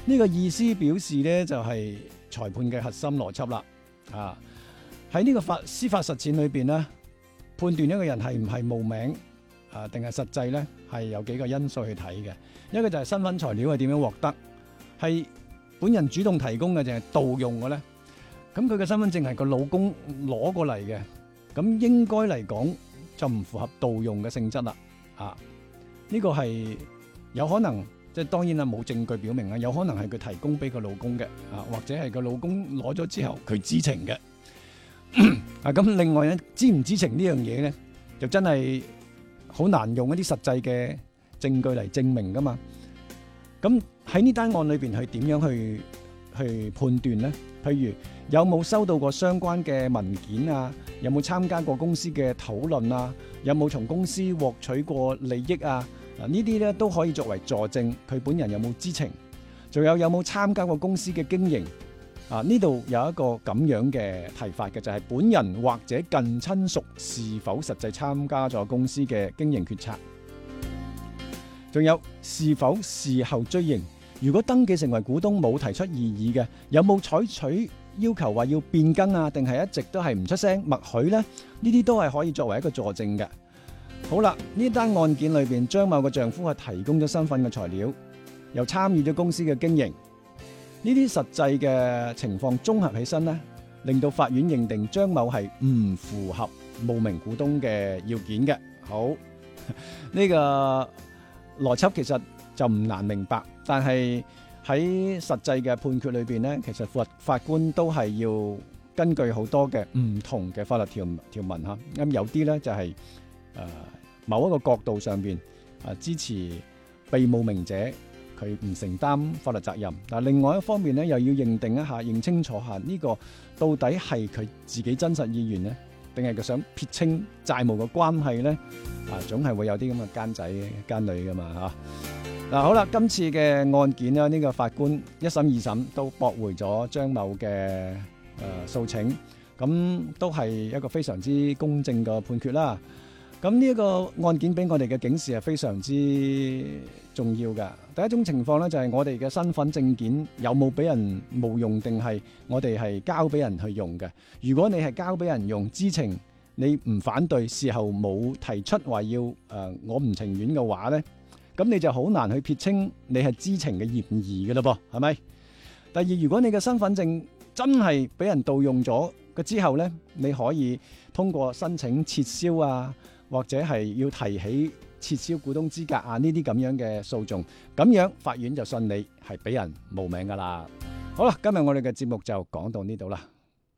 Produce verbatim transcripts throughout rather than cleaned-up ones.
呢個意思表示呢，就係裁判嘅核心邏輯啦。啊，喺呢個法司法實踐裏邊呢，判斷一個人係唔係冒名啊，定係實際呢，係有幾個因素去睇嘅。一個就係身份材料係點樣獲得，係本人主動提供嘅，定係盜用嘅呢？咁佢嘅身份證係個老公攞過嚟嘅，咁應該嚟講就唔符合盜用嘅性質啦。啊，呢個係有可能，即係當然啦，冇證據表明啦，有可能係佢提供俾個老公嘅，啊，或者係個老公攞咗之後佢知情嘅。啊，咁另外咧，知唔知情呢樣嘢咧，就真係好難用一啲實際嘅證據嚟證明噶嘛。咁喺呢單案裏邊係點樣去去判斷呢？譬如有冇收到過相關嘅文件啊？有冇參加過公司嘅討論啊？有冇從公司獲取過利益啊？嗱，呢啲咧都可以作為佐證，佢本人有冇知情？仲有有冇參加過公司嘅經營？啊，呢度有一個咁樣嘅提法嘅，就係本人或者近親屬是否實際參加咗公司嘅經營決策？仲有是否事後追認？如果登記成為股東冇提出異議嘅，有冇採取要求話要變更啊？定係一直都係唔出聲默許呢？呢啲都係可以作為一個佐證嘅。好啦，呢單案件裏邊，張某嘅丈夫係提供咗身份嘅材料，又參與咗公司嘅經營，呢啲實際嘅情況綜合起身呢，令到法院認定張某係唔符合冒名股東嘅要件嘅。好，呢個邏輯其實就唔難明白，但係喺實際嘅判決裏邊呢，其實法法官都係要根據好多嘅唔同嘅法律條條文嚇，咁有啲呢就係、是、誒、呃、某一個角度上邊啊支持被冒名者佢唔承擔法律責任，但另外一方面呢，又要認定一下、認清楚下呢個到底係佢自己真實意願呢，定係佢想撇清債務嘅關係呢？啊，總係會有啲咁嘅奸仔奸女噶嘛嚇。嗱、啊，好啦，今次嘅案件呢，呢、呢個法官一審二審都駁回咗張某嘅誒、呃、訴請，咁都係一個非常之公正嘅判決啦。咁呢一個案件俾我哋嘅警示係非常之重要嘅。第一種情況呢，就係、是、我哋嘅身份證件有冇俾人冒用，定係我哋係交俾人去用嘅。如果你係交俾人用，知情你唔反對，事後冇提出話要誒、呃、我唔情願嘅話呢，咁你就好難去撇清你係知情嘅嫌疑嘅嘞噃，係咪？第二，如果你嘅身份證真係俾人盜用咗嘅之後呢，你可以通過申請撤銷啊，或者係要提起撤銷股東資格啊，呢啲咁樣嘅訴訟，咁樣法院就信你係俾人冒名噶啦。好啦，今日我哋嘅節目就講到呢度啦。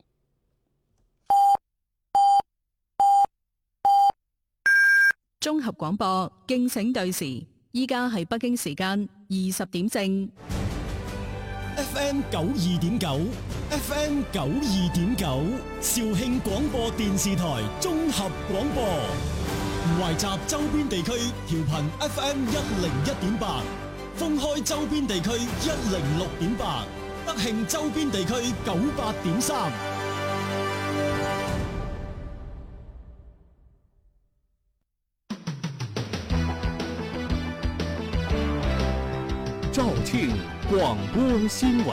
綜合廣播，敬請對時，依家係北京時間二十點正。 F M 九二點九 ，F M 九二點九，肇慶廣播電視台綜合廣播，懷集周邊地區調頻 F M 一零一點八，封開周邊地區一零六點八，德慶周邊地區九八點三。 肇慶廣播新聞。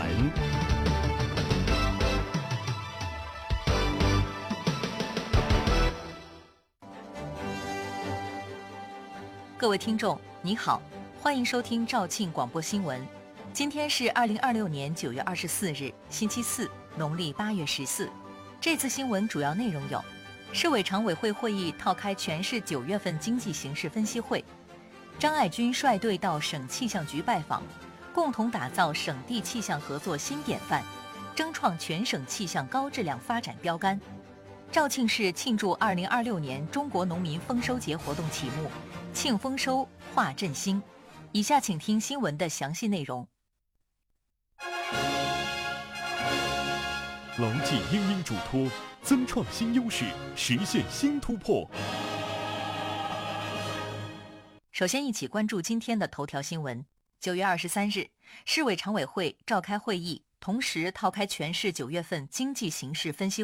各位聽眾，你好，歡迎收聽肇慶廣播新聞。今天是二零二六年九月二十四日，星期四，農曆八月十四。這次新聞主要內容有：市委常委會會議套開全市九月份經濟形勢分析會。張愛軍率隊到省氣象局拜訪，共同打造省地氣象合作新典範，爭創全省氣象高質量發展標杆。肇慶市慶祝二零二六年中國農民豐收節活動啟幕，慶豐收，話振興。以下請聽新聞的詳細內容。 牢記英英囑託，增創新優勢，實現新突破。 首先一起關注今天的頭條新聞。九月二十三日，市委常委會召開會議，同時套開全市九月份經濟形勢分析會。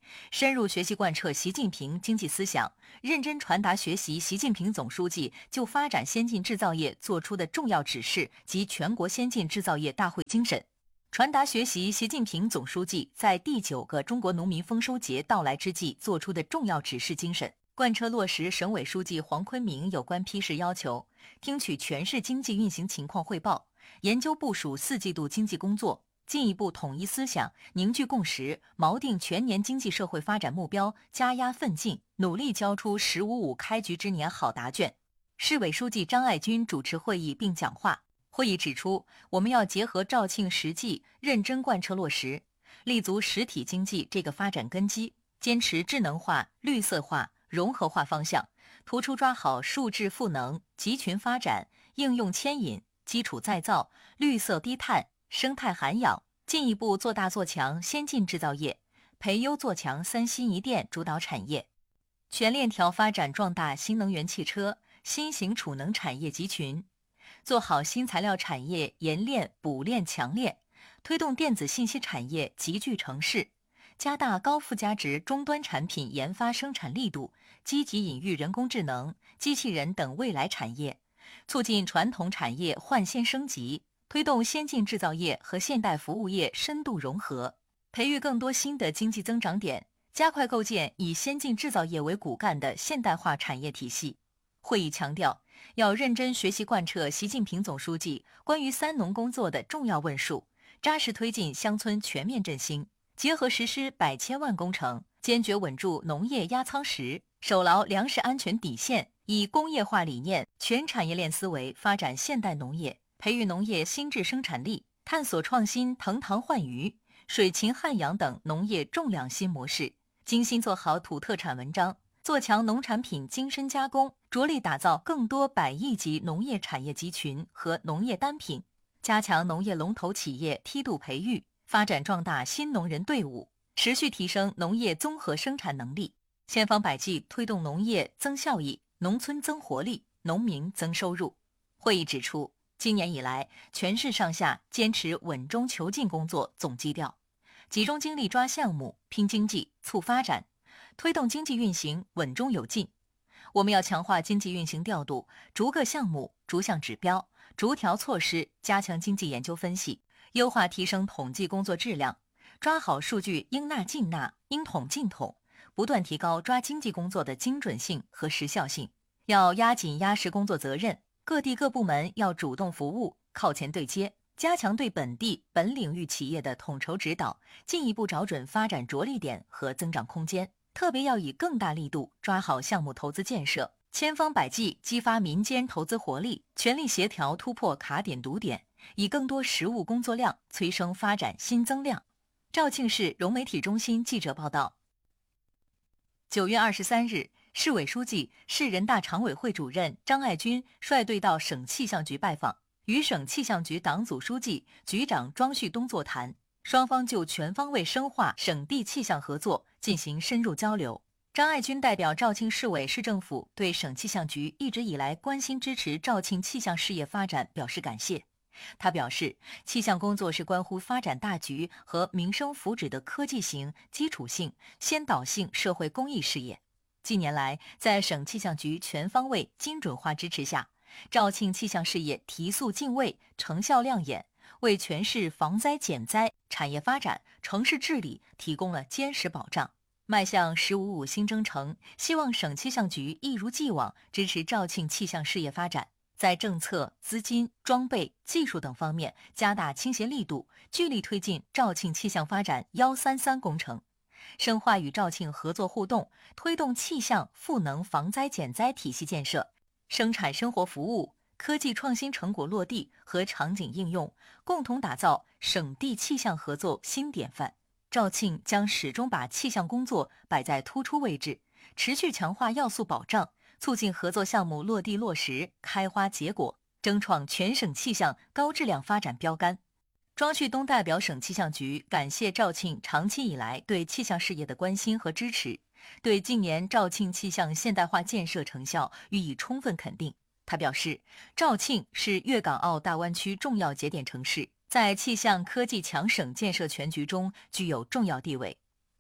深入学习贯彻习近平经济思想，认真传达学习习近平总书记就发展先进制造业作出的重要指示及全国先进制造业大会精神，传达学习习近平总书记在第九个中国农民丰收节到来之际作出的重要指示精神，贯彻落实省委书记黄坤明有关批示要求，听取全市经济运行情况汇报，研究部署四季度经济工作，进一步统一思想，凝聚共识，锚定全年经济社会发展目标，加压奋进，努力交出“十五五”开局之年好答卷。市委书记张爱军主持会议并讲话。会议指出，我们要结合肇庆实际，认真贯彻落实，立足实体经济这个发展根基，坚持智能化、绿色化、融合化方向，突出抓好数质赋能、集群发展、应用牵引、基础再造、绿色低碳、生态涵养，进一步做大做强先进制造业，培优做强三新一电主导产业，全链条发展壮大新能源汽车、新型储能产业集群，做好新材料产业研炼、补炼、强炼，推动电子信息产业集聚成市，加大高附加值终端产品研发生产力度，积极引育人工智能、机器人等未来产业，促进传统产业换新升级，推动先进制造业和现代服务业深度融合，培育更多新的经济增长点，加快构建以先进制造业为骨干的现代化产业体系。会议强调，要认真学习贯彻习近平总书记关于三农工作的重要问述，扎实推进乡村全面振兴，结合实施百千万工程，坚决稳住农业压舱石，守牢粮食安全底线，以工业化理念、全产业链思维发展现代农业，培育农业新质生产力，探索创新腾塘换鱼、水禽汉养等农业重量新模式，精心做好土特产文章，做强农产品精深加工，着力打造更多百亿级农业产业集群和农业单品，加强农业龙头企业梯度培育，发展壮大新农人队伍，持续提升农业综合生产能力，千方百计推动农业增效益、农村增活力、农民增收入。会议指出，今年以来，全市上下坚持稳中求进工作总基调，集中精力抓项目、拼经济、促发展，推动经济运行稳中有进。我们要强化经济运行调度，逐个项目、逐项指标、逐条措施加强经济研究分析，优化提升统计工作质量，抓好数据应纳尽纳、应统尽统，不断提高抓经济工作的精准性和时效性。要压紧压实工作责任，各地各部门要主动服务、靠前对接，加强对本地本领域企业的统筹指导，进一步找准发展着力点和增长空间。特别要以更大力度抓好项目投资建设，千方百计激发民间投资活力，全力协调突破卡点堵点，以更多实务工作量催生发展新增量。肇庆市融媒体中心记者报道。九月二十三日，市委书记、市人大常委会主任张爱军率队到省气象局拜访，与省气象局党组书记、局长庄旭东座谈，双方就全方位深化省地气象合作进行深入交流。张爱军代表肇庆市委市政府对省气象局一直以来关心支持肇庆气象事业发展表示感谢。他表示，气象工作是关乎发展大局和民生福祉的科技型、基础性、先导性社会公益事业。近年来，在省气象局全方位精准化支持下，肇庆气象事业提速进位，成效亮眼，为全市防灾减灾、产业发展、城市治理提供了坚实保障。迈向“十五五”新征程，希望省气象局一如既往支持肇庆气象事业发展，在政策、资金、装备、技术等方面加大倾斜力度，聚力推进肇庆气象发展“幺三三”工程，深化与肇庆合作互动，推动气象赋能防灾减灾体系建设，生产生活服务、科技创新成果落地和场景应用，共同打造省地气象合作新典范。肇庆将始终把气象工作摆在突出位置，持续强化要素保障，促进合作项目落地落实、开花结果，争创全省气象高质量发展标杆。庄旭东代表省气象局感谢肇庆长期以来对气象事业的关心和支持，对近年肇庆气象现代化建设成效予以充分肯定。他表示，肇庆是粤港澳大湾区重要节点城市，在气象科技强省建设全局中具有重要地位。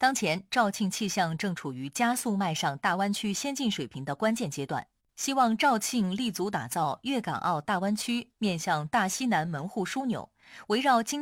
当前，肇庆气象正处于加速迈上大湾区先进水平的关键阶段，希望肇庆立足打造粤港澳大湾区面向大西南门户枢纽，围绕经